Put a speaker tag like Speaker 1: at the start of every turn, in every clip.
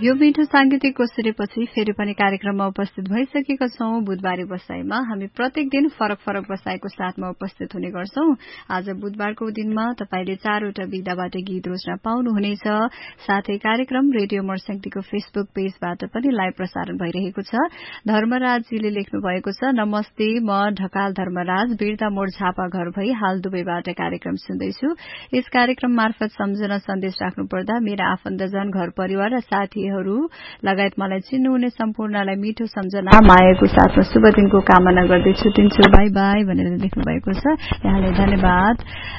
Speaker 1: यो मिठो सांगीतिक कोसेरेपछि फेरि पनि कार्यक्रममा उपस्थित भइसकेका छौं। बुधबारे बसाईमा हामी प्रत्येक दिन फरक फरक बसाईको साथमा उपस्थित हुने गर्छौं। आज बुधबारको दिनमा तपाईले 4वटा विधाबाट गीत रोज्न पाउनुहुनेछ। साथै कार्यक्रम रेडियो मर्स्याङदीको फेसबुक पेजबाट पनि लाइभ प्रसारण भइरहेको छ। धर्मराजजीले लेख्नु भएको छ, नमस्ते, म ढकाल धर्मराज बिर्ता मोड झापा घर भई हाल दुबईबाट कार्यक्रम सुन्दैछु। यस कार्यक्रम मार्फत सम्झना सन्देश राख्नु पर्दा मेरा आफन्तजन, घर परिवार र साथीहरू लगायत मलाई चिन्नुहुने सम्पूर्णलाई मिठो सम्झना मायाको साथमा शुभ दिनको कामना गर्दै छुट्टिन्छु, बाई बाई भनेर लेख्नु भएको छ। यहाँलाई धन्यवाद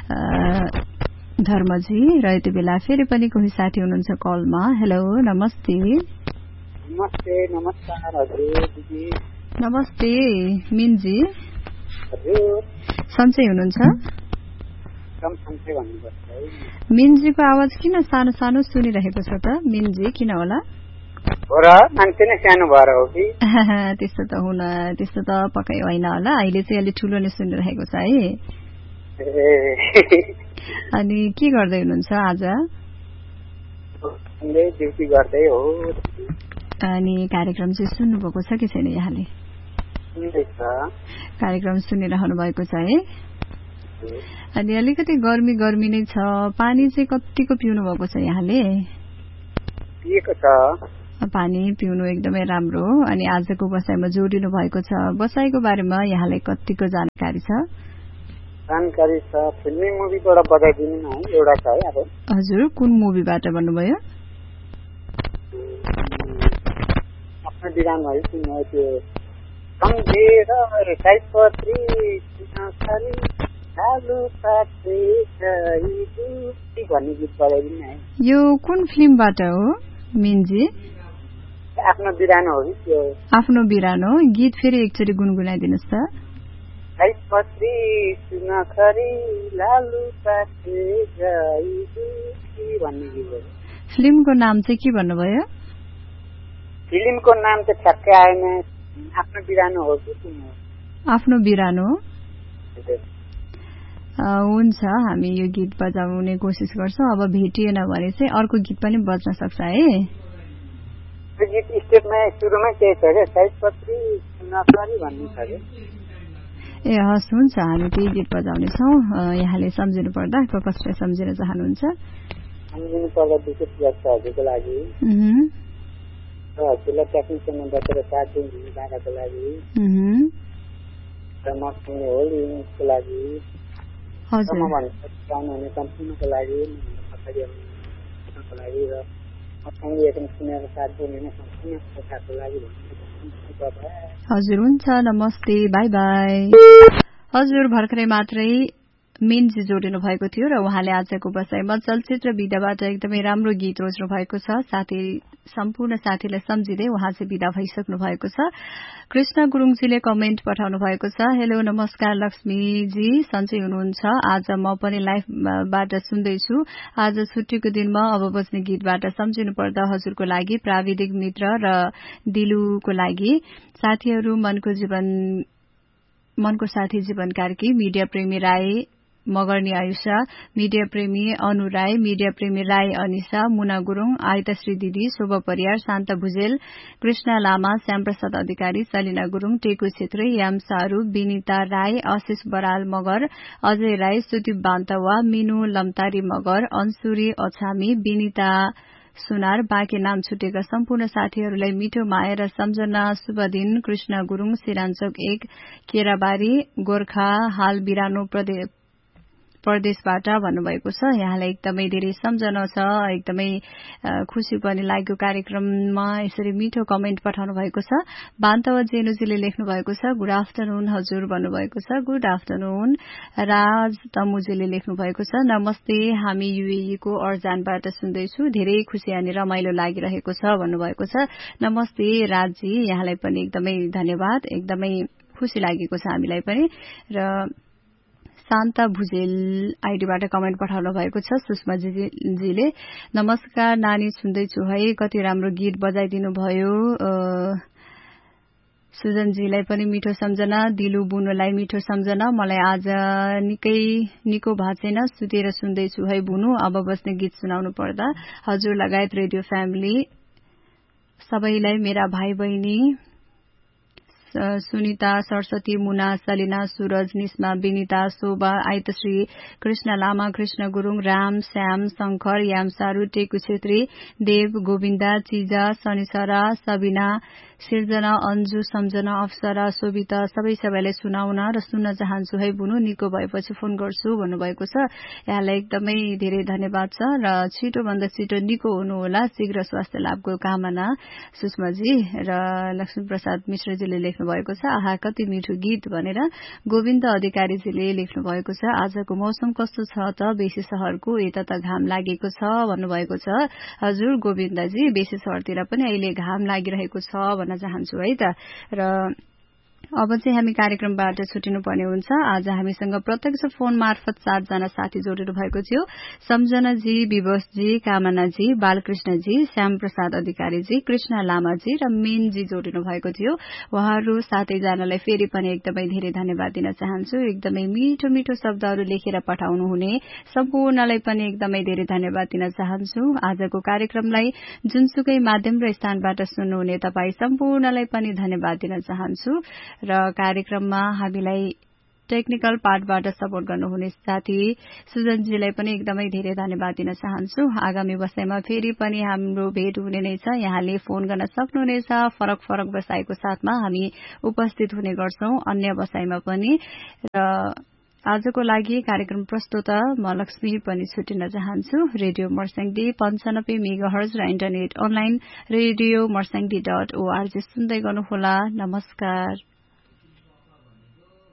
Speaker 1: धर्मजी। र यति बेला फेरि पनि कोही साथी हुनुहुन्छ कलमा। हेलो, नमस्ते।
Speaker 2: नमस्ते, नमस्कार हजुर दिदी।
Speaker 1: नमस्ते मिनजी।
Speaker 2: हजुर
Speaker 1: सन्चै हुनुहुन्छ? मिनजीको आवाज किन सानो सानो सुनिरहेको छ त? मिनजी किन होला?
Speaker 2: हो र, मान्छे नै सानो भएर हो कि?
Speaker 1: त्यस्तो त पक्कै होइन होला। अहिले चाहिँ अलि ठुलो नै सुनिरहेको छ है। अनि के गर्दै हुनुहुन्छ आज?
Speaker 2: ड्युटी गर्दै हो।
Speaker 1: अनि कार्यक्रम चाहिँ सुन्नुभएको छ कि छैन यहाँले? कार्यक्रम सुनिरहनु भएको छ है। अनि अलिकति गर्मी नै छ। पानी चाहिँ कतिको पिउनु भएको छ यहाँले?
Speaker 2: पिएको छ।
Speaker 1: पानी पिउनु एकदमै राम्रो हो। अनि आजको बसाईमा जोडिनु भएको छ। बसाईको बारेमा यहाँलाई कतिको जानकारी छ?
Speaker 2: जानकारी छ, फिल्मी मुभीबाट बताइदिनु न। एउटा छ है अब।
Speaker 1: हजुर, कुन मुभीबाट भन्नुभयो?
Speaker 2: आफ्नो बिराम है त्यो सम्झेर सयपत्री सुनसरी आलु पाते भन्ने गीत बताइदिनु है।
Speaker 1: यो कुन फिल्मबाट हो मिनजी?
Speaker 2: आफ्नो बिरानो हो कि त्यो?
Speaker 1: आफ्नो बिरानो। गीत फेरि एकचोटि गुनगुनाइदिनुहोस् त।
Speaker 2: सयपत्री सुनसरी लालु पाते भन्ने गीत हो।
Speaker 1: फिल्मको नाम चाहिँ के भन्नुभयो?
Speaker 2: फिल्मको नाम चाहिँ ठ्याक्कै आएन। आफ्नो बिरानो हो कि कुन हो?
Speaker 1: आफ्नो बिरानो। हुन्छ, हामी यो गीत बजाउने कोसिस गर्छौं। अब भेटिएन भने चाहिँ अर्को गीत पनि बज्न सक्छ है।
Speaker 2: त्यो गीत स्टेपमा सुरुमै केही छ क्या, सयपत्री सुनसरी भन्ने छ क्या।
Speaker 1: ए हस्, हुन्छ, हामी त्यही गीत बजाउने छौं। यहाँले सम्झिनु पर्दा कसलाई सम्झिन चाहनुहुन्छ?
Speaker 2: सम्झिनु पर्दा विशेष गर्छ हजुरको लागि, हजुरलाई टेक्निसियनमा बसेर साथ दिनु बाबाको लागि, र मसँग होलीको लागि, पाउनुहुने सम्पूर्णको लागि, र मसँग एकदम सुनेर साथ दिने सम्पूर्ण श्रोताको लागि।
Speaker 1: हजुर, हुन्छ, नमस्ते, बाई बाई। हजुर, भर्खरै मात्रै मिनजी जोडिनु भएको थियो र उहाँले आजको बसाईमा चलचित्र विधाबाट एकदमै राम्रो गीत रोज्नु भएको छ। साथै सम्पूर्ण साथीलाई सम्झिँदै उहाँ चाहिँ विदा भइसक्नु भएको छ। कृष्ण गुरुङजीले कमेन्ट पठाउनु भएको छ। हेलो, नमस्कार लक्ष्मीजी, सन्चै हुनुहुन्छ? आज म पनि लाइभबाट सुन्दैछु। आज छुट्टीको दिनमा अब बज्ने गीतबाट सम्झिनु पर्दा हजुरको लागि, प्राविधिक मित्र र दिलुको लागि, साथीहरू, मनको साथी जीवन कार्की, मिडिया प्रेमी राई मगर्नी आयुषा, मिडिया प्रेमी अनु राई, मिडिया प्रेमी राई अनिशा, मुना गुरुङ, आयताश्री दिदी, शोभा परियार, शान्त भुजेल, कृष्ण लामा, श्यामप्रसाद अधिकारी, सलिना गुरुङ, टेकु छेत्री, याम सारू, विनिता राई, आशिष बराल मगर, अजय राई, सुदीप बान्तवा, मिनु लम्तारी मगर, अन्सुरी अछामी, विनिता सुनार, बाँकी नाम छुटेका सम्पूर्ण साथीहरूलाई मिठो माया र सम्झना, शुभ दिन। कृष्ण गुरुङ, सिराञ्चोक 1 केराबारी, गोर्खा, हाल बिरानो प्रदेशबाट भन्नुभएको छ। यहाँलाई एकदमै धेरै सम्झना छ। एकदमै खुशी पनि लाग्यो कार्यक्रममा यसरी मिठो कमेन्ट पठाउनु भएको छ। बान्तवा जेनुजीले लेख्नु भएको छ, गुड आफ्टरनुन हजुर भन्नुभएको छ। Good afternoon. राज तमुजीले लेख्नु भएको छ, नमस्ते, हामी युएई को अर्जानबाट सुन्दैछु, धेरै खुशी अनि रमाइलो लागिरहेको छ भन्नुभएको छ। नमस्ते राजजी, यहाँलाई पनि एकदमै धन्यवाद। एकदमै खुशी लागेको छ हामीलाई पनि। र शान्त भुजेल आईडीबाट कमेन्ट पठाउनु भएको छ सुषमा जीले, नमस्कार नानी, सुन्दैछु है, कति राम्रो गीत बजाइदिनु भयो। सुजनजीलाई पनि मिठो सम्झना, दिलु बुनुलाई मिठो सम्झना, मलाई आज निको भएको छैन, सुतेर सुन्दैछु है बुनु, अब बस्ने गीत सुनाउनु पर्दा हजुर लगायत रेडियो फ्यामिली सबैलाई मेरा भाइ बहिनी सुनिता, सरस्वती, मुना, सलिना, सूरज, निस्मा, विनिता, शोभा, आइतश्री, कृष्ण लामा, कृष्ण गुरुङ, राम, श्याम, शंकर, याम सारू, टेकु छेत्री, देव, गोविन्दा, चिजा, शनिसरा, सबिना, सिर्जना, अन्जु, सम्झना, अप्सरा, शोभिता सबैलाई सुनाउन र सुन्न चाहन्छु है बुनु, निको भएपछि फोन गर्छु भन्नुभएको छ। यहाँलाई एकदमै धेरै धन्यवाद छ र छिटो भन्दा छिटो निको हुनुहोला, शीघ्र स्वास्थ्य लाभको कामना सुषमाजी। र लक्ष्मी प्रसाद मिश्रजीले लेख्नु भएको छ, आहा कति मिठो गीत भनेर। गोविन्द अधिकारीजीले लेख्नु भएको छ, आजको मौसम कस्तो छ त बेसी शहरको, यता त घाम लागेको छ भन्नुभएको छ। हजुर गोविन्दजी, बेसी शहरतिर पनि अहिले घाम लागिरहेको छ भन्न चाहन्छु है त। र अब चाहिँ हामी कार्यक्रमबाट छुटिनु पर्ने हुन्छ। आज हामीसँग प्रत्यक्ष फोन मार्फत 7 जना साथी जोडिनु भएको थियो। सम्झनाजी, विवशजी, कामनाजी, बालकृष्णजी, श्याम प्रसाद अधिकारीजी, कृष्ण लामाजी र मेनजी जोडिनु भएको थियो। उहाँहरू 7 जनालाई फेरि पनि एकदमै धेरै धन्यवाद दिन चाहन्छु। एकदमै मिठो मिठो शब्दहरू लेखेर पठाउनु हुने सम्पूर्णलाई पनि एकदमै धेरै धन्यवाद दिन चाहन्छु। आजको कार्यक्रमलाई जुनसुकै माध्यम र स्थानबाट सुन्नुहुने तपाई सम्पूर्णलाई पनि धन्यवाद दिन चाहन्छु। र कार्यक्रममा हामीलाई टेक्निकल पार्टबाट सपोर्ट गर्नुहुने साथी सुजनजीलाई पनि एकदमै धेरै धन्यवाद दिन चाहन्छु। आगामी बसाइमा फेरि पनि हाम्रो भेट हुने नै छ। यहाँले फोन गर्न सक्नुहुनेछ। फरक फरक बसाइको साथमा हामी उपस्थित हुने गर्छौं अन्य बसाइमा पनि। र आजको लागि कार्यक्रम प्रस्तुता म लक्ष्मी पनि छुटिन चाहन्छु। रेडियो मर्स्याङ्दी 95 मेगाहर्ज र इन्टरनेट अनलाइन रेडियो मर्स्याङ्दी.org सुन्दै गर्नुहोला। नमस्कार।